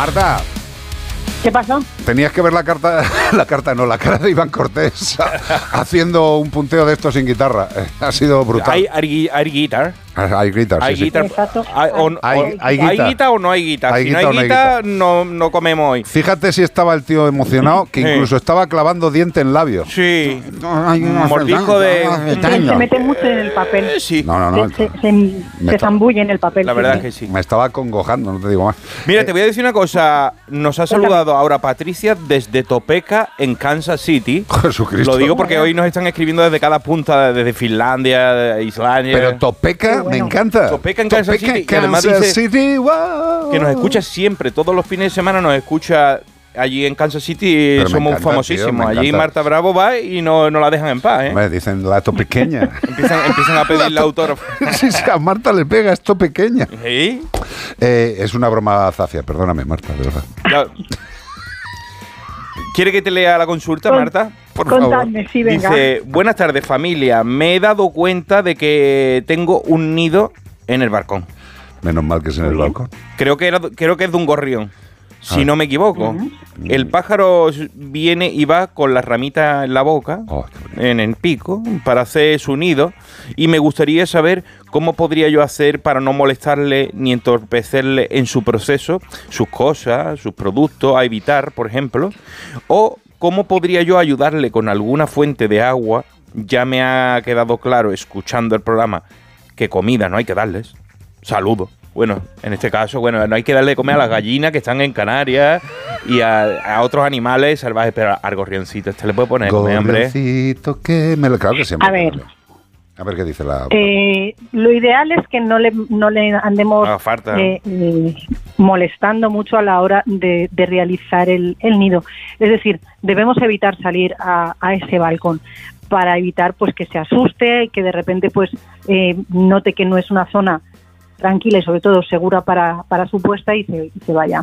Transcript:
Marta. ¿Qué pasó? Tenías que ver la cara de Iván Cortés haciendo un punteo de esto sin guitarra. Ha sido brutal. Hay guitar. Hay guitar, sí, sí. Exacto. Hay guitar o no hay guitar. Si no hay guitar, no comemos hoy. Fíjate si estaba el tío emocionado, que incluso estaba clavando diente en labio. Sí. Un mordisco de... Se mete mucho en el papel. Sí. No. Se zambulle en el papel. La verdad es que sí. Me estaba congojando, no te digo más. Mira, te voy a decir una cosa. Nos ha saludado ahora Patricia desde Topeka, en Kansas City. Jesucristo. Lo digo porque hoy nos están escribiendo desde cada punta, desde Finlandia, de Islandia. Pero Topeka, me encanta. Topeka en Kansas City. Que además dice wow. que nos escucha siempre, todos los fines de semana nos escucha. Allí en Kansas City somos famosísimos. Allí Marta Bravo va y no la dejan en paz, ¿eh? Me dicen la topequeña. empiezan a pedirle autógrafo. Sí, a Marta le pega, es topequeña. ¿Sí? Es una broma zafia, perdóname, Marta, de verdad. Ya. ¿Quiere que te lea la consulta, Marta? Por favor. Contadme, sí, venga. Dice, buenas tardes, familia. Me he dado cuenta de que tengo un nido en el balcón. Menos mal que es en el balcón. Creo que es de un gorrión, si no me equivoco. El pájaro viene y va con las ramitas en la boca, en el pico, para hacer su nido. Y me gustaría saber cómo podría yo hacer para no molestarle ni entorpecerle en su proceso, sus cosas, sus productos, a evitar, por ejemplo. O cómo podría yo ayudarle con alguna fuente de agua. Ya me ha quedado claro, escuchando el programa, que comida no hay que darles. Saludos. Bueno, en este caso, no hay que darle de comer a las gallinas que están en Canarias y a otros animales salvajes, pero al gorrioncito le puede poner comer, hombre. Gorrioncito que me lo... Claro que siempre. A ver qué dice la... Lo ideal es que no le andemos molestando mucho a la hora de realizar el nido. Es decir, debemos evitar salir a ese balcón para evitar pues que se asuste, que de repente pues note que no es una zona tranquila y sobre todo segura para su puesta y se vaya.